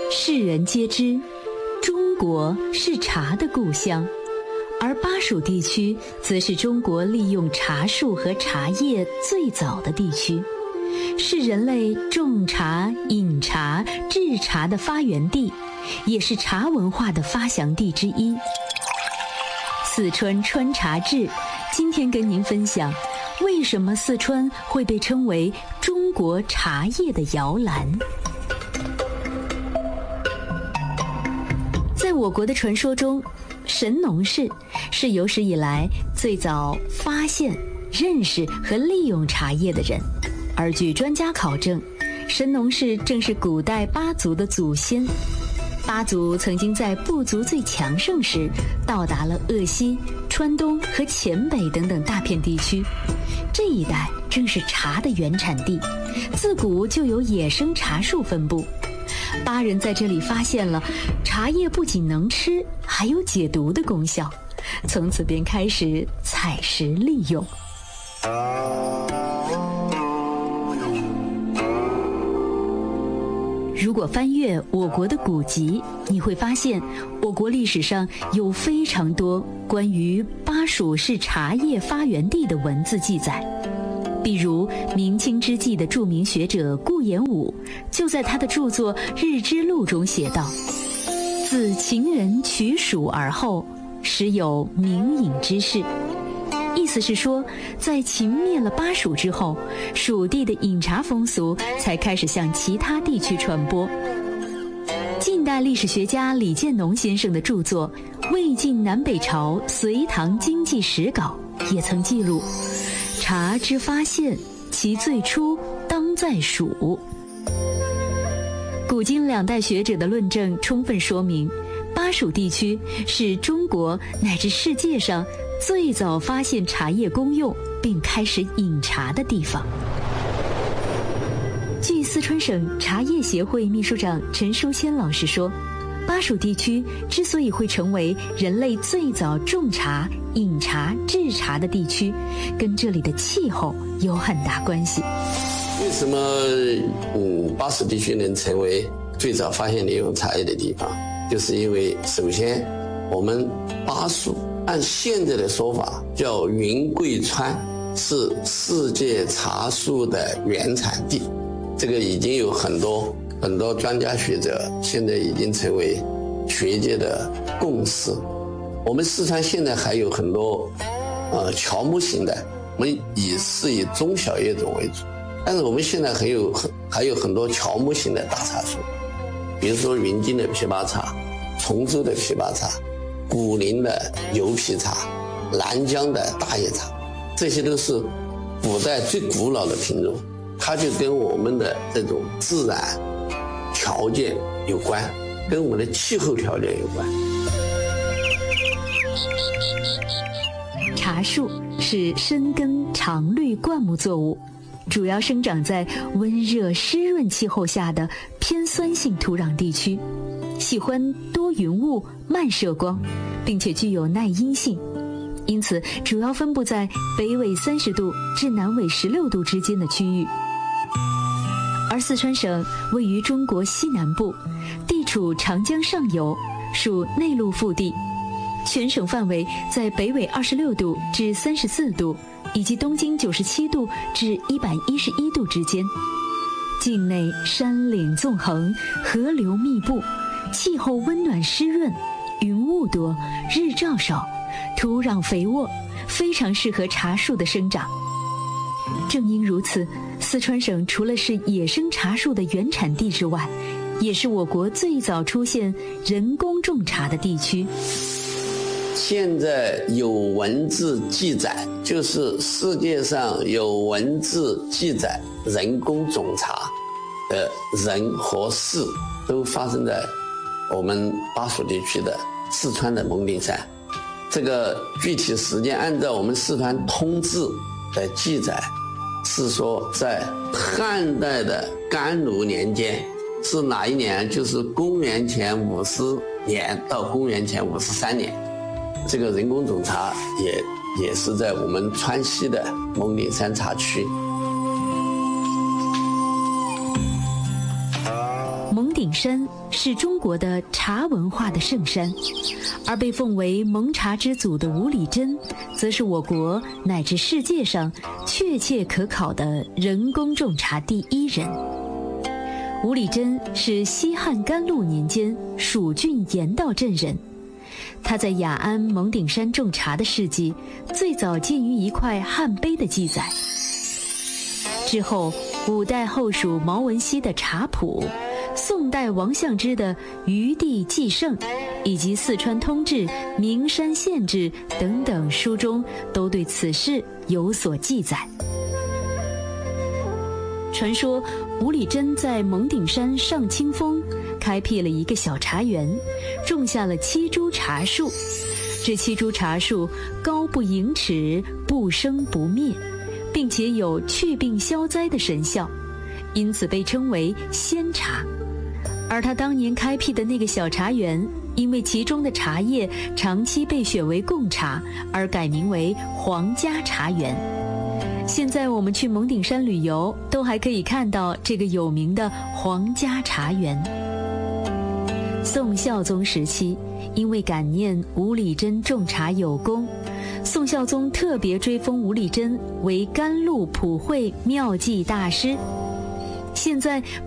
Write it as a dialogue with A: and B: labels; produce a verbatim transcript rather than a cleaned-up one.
A: 世人皆知，中国是茶的故乡，而巴蜀地区则是中国利用茶树和茶叶最早的地区，是人类种茶、饮茶、制茶的发源地，也是茶文化的发祥地之一。四川川茶志今天跟您分享，为什么四川会被称为中国茶叶的摇篮。在我国的传说中，神农氏是有史以来最早发现、认识和利用茶叶的人，而据专家考证，神农氏正是古代巴族的祖先。巴族曾经在部族最强盛时，到达了鄂西、川东和黔北等等大片地区，这一带正是茶的原产地，自古就有野生茶树分布。巴人在这里发现了茶叶不仅能吃，还有解毒的功效，从此便开始采食利用。如果翻阅我国的古籍，你会发现我国历史上有非常多关于巴蜀是茶叶发源地的文字记载。比如明清之际的著名学者顾炎武就在他的著作《日之录》中写道：自秦人取蜀而后，时有明饮之事。意思是说，在秦灭了巴蜀之后，蜀地的饮茶风俗才开始向其他地区传播。近代历史学家李建农先生的著作《魏晋南北朝隋唐经济史稿》也曾记录，茶之发现，其最初当在蜀。古今两代学者的论证充分说明，巴蜀地区是中国乃至世界上最早发现茶叶功用并开始饮茶的地方。据四川省茶叶协会秘书长陈淑谦老师说，巴蜀地区之所以会成为人类最早种茶、饮茶、制茶的地区，跟这里的气候有很大关系。
B: 为什么嗯巴蜀地区能成为最早发现利用茶叶的地方？就是因为首先我们巴蜀按现在的说法叫云贵川，是世界茶树的原产地。这个已经有很多很多专家学者现在已经成为学界的共识。我们四川现在还有很多呃乔木型的，我们以是以中小叶种为主，但是我们现在还有还有很多乔木型的大茶树，比如说云津的枇杷茶、崇州的枇杷茶、古林的牛皮茶、南疆的大叶茶，这些都是古代最古老的品种，它就跟我们的这种自然条件有关，跟我们的气候条件有关。
A: 茶树是深根常绿灌木作物，主要生长在温热湿润气候下的偏酸性土壤地区，喜欢多云雾、慢射光，并且具有耐阴性，因此主要分布在北纬三十度至南纬十六度之间的区域。而四川省位于中国西南部，地处长江上游，属内陆腹地，全省范围在北纬二十六度至三十四度以及东经九十七度至一百一十一度之间。境内山岭纵横，河流密布，气候温暖湿润，云雾多，日照少，土壤肥沃，非常适合茶树的生长。正因如此，四川省除了是野生茶树的原产地之外，也是我国最早出现人工种茶的地区。
B: 现在有文字记载，就是世界上有文字记载人工种茶的人和事都发生在我们巴蜀地区的四川的蒙顶山。这个具体时间按照我们四川通志的记载，是说在汉代的甘卢年间，是哪一年？就是公元前五十年到公元前五十三年。这个人工种茶也也是在我们川西的蒙顶山茶区。
A: 蒙顶山是中国的茶文化的圣山，而被奉为蒙茶之祖的吴理真，则是我国乃至世界上确切可考的人工种茶第一人。吴理真是西汉甘露年间蜀郡盐道镇人，他在雅安蒙顶山种茶的事迹，最早见于一块汉碑的记载。之后，五代后蜀毛文熙的《茶谱》，宋代王相之的《余地纪胜》，以及四川通志、名山县志等等书中，都对此事有所记载。传说吴理真在蒙顶山上清峰开辟了一个小茶园，种下了七株茶树。这七株茶树高不盈尺，不生不灭，并且有祛病消灾的神效，因此被称为仙茶。而他当年开辟的那个小茶园，因为其中的茶叶长期被选为贡茶，而改名为皇家茶园。现在我们去蒙顶山旅游，都还可以看到这个有名的皇家茶园。宋孝宗时期，因为感念吴理真种茶有功，宋孝宗特别追封吴理真为甘露普惠妙计大师。现在